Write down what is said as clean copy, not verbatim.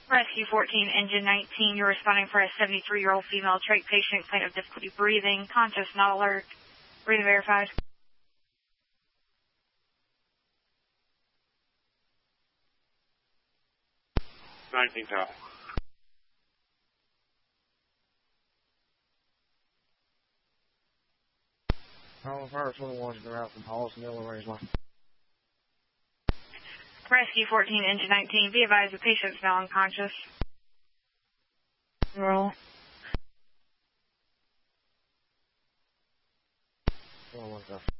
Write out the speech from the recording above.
Rescue 14, Engine 19, you're responding for a 73-year-old female trach patient, complaint of difficulty breathing, conscious, not alert. Breathing verified. Tower. Home Fire 21 go out from Halls and Yellow Range Line. Rescue 14, Engine 19, be advised the patient's now unconscious. Roll. Oh,